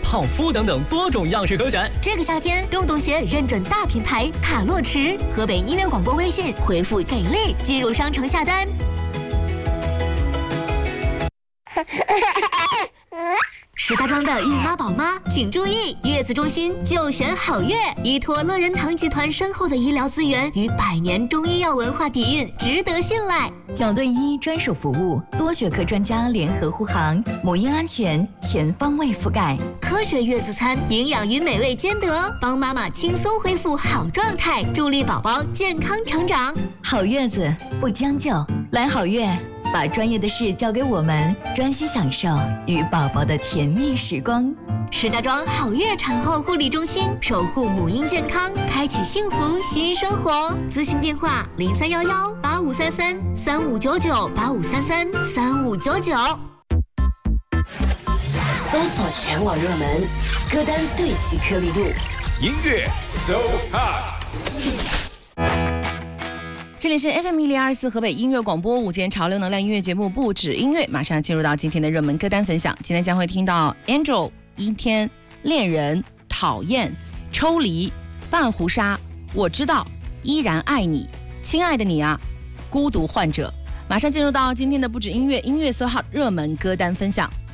泡芙等等多种样式可选。 这个夏天，洞洞鞋认准大品牌卡洛驰，河北音乐广播微信回复给力进入商城下单。石家庄的孕妈宝妈请注意，月子中心就选好月，依托乐仁堂集团深厚的医疗资源与100年中医药文化底蕴，值得信赖。 角盾医专属服务，多学科专家联合护航，母婴安全全方位覆盖。 科学月子餐，营养与美味兼得，帮妈妈轻松恢复好状态，助力宝宝健康成长。 好月子不将就，来好月。把专业的事交给我们，专心享受与宝宝的甜蜜时光。 石家庄好月产后护理中心，守护母婴健康，开启幸福新生活。咨询电话：03118533359985333599。 搜索全网热门歌单，对齐颗粒度， 音乐 So Hot。 这里是 FM1024河北音乐广播午间潮流能量音乐节目不止音乐，马上进入到今天的热门歌单分享。今天将会听到 Angel、阴天、恋人、讨厌、抽离、半壶纱、我知道、依然爱你、亲爱的你啊、孤独患者。马上进入到今天的不止音乐音乐 So Hot 热门歌单分享。